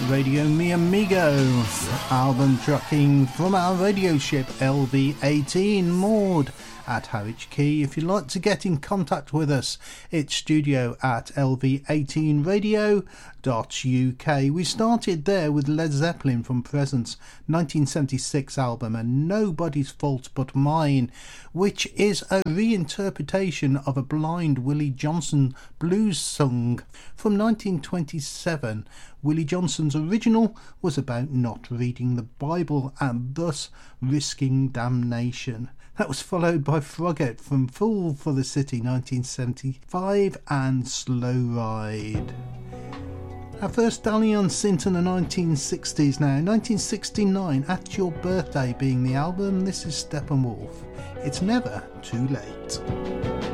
Radio Mi Amigos, album trucking from our radio ship LV18 moored at Harwich Quay. If you'd like to get in contact with us, it's studio at lv18radio.uk. We started there with Led Zeppelin from Presence 1976 album and Nobody's Fault But Mine, which is a reinterpretation of a Blind Willie Johnson blues song from 1927. Willie Johnson's original was about not reading the Bible and thus risking damnation. That was followed by Froggatt from Fool for the City 1975 and Slow Ride. Our first Dalian synth in the 1960s now. 1969, At Your Birthday being the album. This is Steppenwolf. It's never too late.